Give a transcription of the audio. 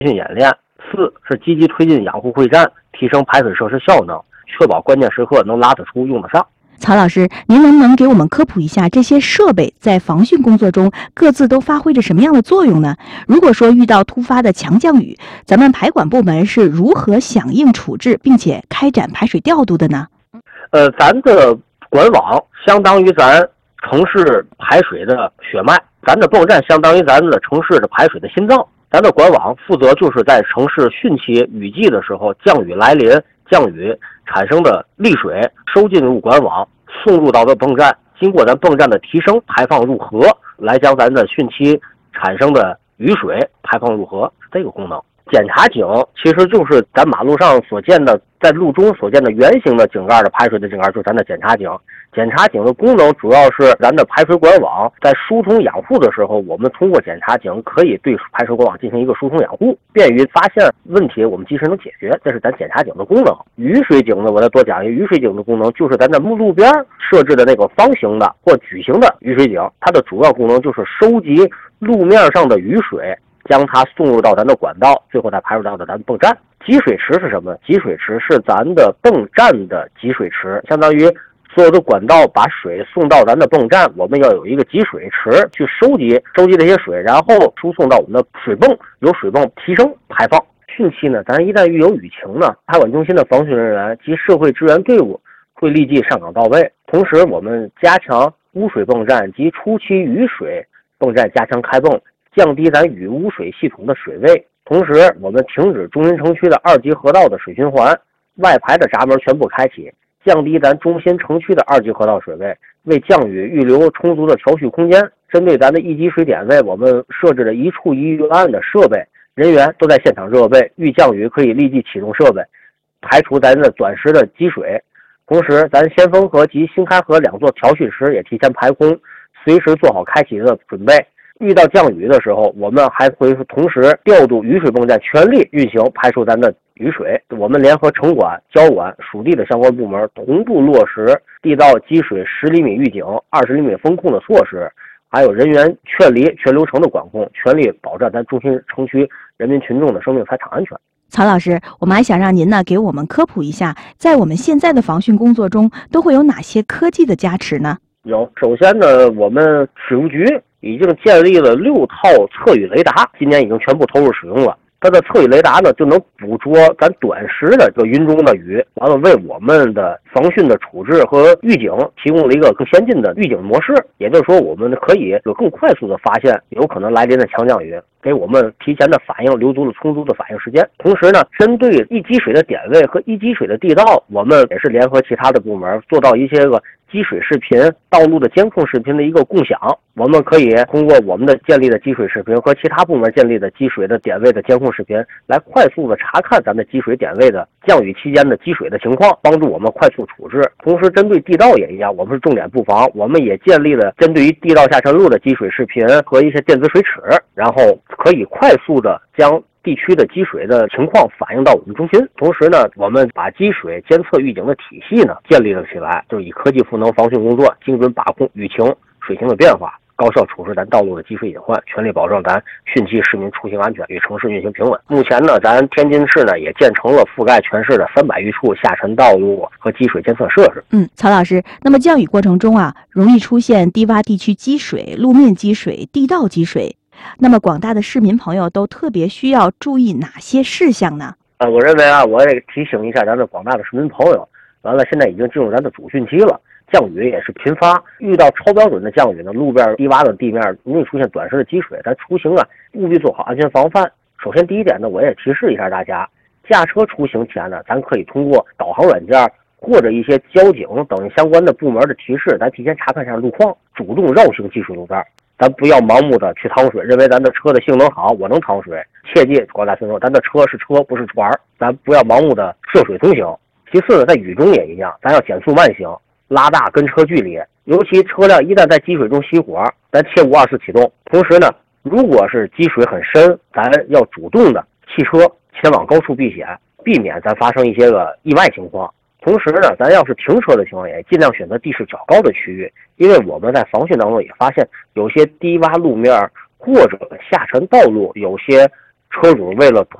训演练。4是积极推进养护会战，提升排水设施效能，确保关键时刻能拉得出用得上。 曹老师，您能不能给我们科普一下这些设备在防汛工作中各自都发挥着什么样的作用呢？如果说遇到突发的强降雨，咱们排管部门是如何响应处置，并且开展排水调度的呢？ 咱的管网相当于咱城市排水的血脉，咱的泵站相当于咱的城市的排水的心脏。咱的管网负责就是在城市汛期雨季的时候，降雨来临，降雨产生的砾水收进入管网，送入到的泵站，经过咱泵站的提升，排放入河，来将咱的汛期产生的雨水排放入河，是这个功能。检查井其实就是咱马路上所见的，在路中所见的圆形的井盖的排水的井盖，就是咱的检查井。检查井的功能主要是咱的排水管网在疏通养护的时候，我们通过检查井可以对排水管网进行一个疏通养护，便于发现问题我们及时能解决，这是咱检查井的功能。雨水井呢，我再多讲一个，雨水井的功能就是咱的路边设置的那个方形的或矩形的雨水井，它的主要功能就是收集路面上的雨水，将它送入到咱的管道，最后再排入到咱的泵站。集水池是什么？集水池是咱的泵站的集水池，相当于所有的管道把水送到咱的泵站，我们要有一个集水池去收集这些水，然后输送到我们的水泵，由水泵提升排放。汛期呢，咱一旦遇有雨情呢，排管中心的防汛人员及社会支援队伍会立即上岗到位。同时，我们加强污水泵站及初期雨水泵站加强开泵，降低咱雨污水系统的水位。同时，我们停止中心城区的2级河道的水循环，外排的闸门全部开启，降低咱中心城区的2级河道水位，为降雨预留充足的调蓄空间。针对咱的一级水点位，我们设置了一处一预案的设备，人员都在现场热备，遇降雨可以立即启动设备，排除咱的短时的积水。同时，咱先锋河及新开河2座调蓄池也提前排空，随时做好开启的准备。遇到降雨的时候，我们还会同时调度雨水泵站全力运行排出咱的雨水。我们联合城管、交管、属地的相关部门，同步落实地道积水10厘米预警、20厘米封控的措施，还有人员劝离全流程的管控，全力保障咱中心城区人民群众的生命财产安全。 曹老师，我们还想让您呢给我们科普一下，在我们现在的防汛工作中都会有哪些科技的加持呢？ 首先呢，我们水务局已经建立了6套测雨雷达，今年已经全部投入使用了。它的测雨雷达呢，就能捕捉咱短时的这个云中的雨，完了为我们的防汛的处置和预警提供了一个更先进的预警模式。也就是说，我们可以有更快速的发现有可能来临的强降雨，给我们提前的反应留足了充足的反应时间。同时呢，针对易积水的点位和易积水的地道，我们也是联合其他的部门做到一些个积水视频、道路的监控视频的一个共享。我们可以通过我们的建立的积水视频和其他部门建立的积水的点位的监控视频，来快速的查看咱们积水点位的降雨期间的积水的情况，帮助我们快速处置。同时，针对地道也一样，我们是重点布防，我们也建立了针对于地道下沉路的积水视频和一些电子水尺，然后可以快速的将地区的积水的情况反映到我们中心。同时呢，我们把积水监测预警的体系呢建立了起来，就是以科技赋能防汛工作，精准把控雨情、水情的变化，高效处置咱道路的积水隐患，全力保证咱汛期市民出行安全与城市运行平稳。目前呢，咱天津市呢也建成了覆盖全市的300余处下沉道路和积水监测设施。 曹老师，那么降雨过程中啊，容易出现低洼地区积水、路面积水、地道积水，那么广大的市民朋友都特别需要注意哪些事项呢？ 我认为啊，我也提醒一下咱的广大的市民朋友，完了现在已经进入咱的主汛期了，降雨也是频发，遇到超标准的降雨呢，路边低洼的地面容易出现短时的积水，咱出行啊务必做好安全防范。首先第一点呢，我也提示一下大家，驾车出行前呢，咱可以通过导航软件或者一些交警等相关的部门的提示，咱提前查看一下路况，主动绕行积水路段。咱不要盲目的去趟水，认为咱的车的性能好，我能趟水。切记广大群众，咱的车是车，不是船，咱不要盲目的涉水通行。其次呢，在雨中也一样，咱要减速慢行，拉大跟车距离，尤其车辆一旦在积水中熄火，咱切勿2次启动。同时呢，如果是积水很深，咱要主动的汽车前往高处避险，避免咱发生一些个意外情况。同时呢，咱要是停车的情况也尽量选择地势较高的区域，因为我们在防汛当中也发现有些低洼路面或者下沉道路有些车主为了